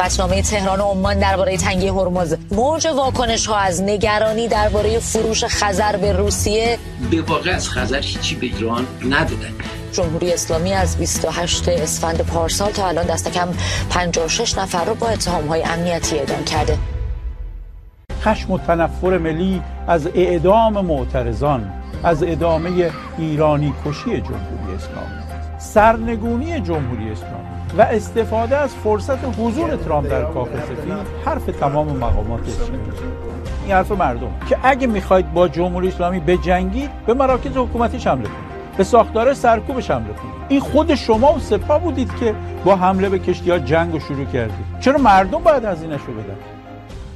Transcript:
قطعنامه تهران و عمان درباره تنگی هرمز، موج واکنش‌ها از نگرانی درباره فروش خزر به روسیه. به واقع از خزر هیچی به ایران ندادن. جمهوری اسلامی از 28 اسفند پارسال تا الان دست کم 56 نفر رو با اتهام‌های امنیتی اعدام کرده. خشم و تنفر ملی از اعدام معترضان، از ادامه ایرانی کشی جمهوری اسلامی، سرنگونی جمهوری اسلامی و استفاده از فرصت حضور ترامپ در کاخ سفید حرف تمام مقامات اسلامی. این حرف مردم که اگه میخواید با جمهوری اسلامی بجنگید به مراکز حکومتیش حمله کنید، به ساختار سرکوبش حمله کنید. این خود شما و سپاه بودید که با حمله به کشتی‌ها جنگ رو شروع کردید. چرا مردم باید هزینه‌شو بدن؟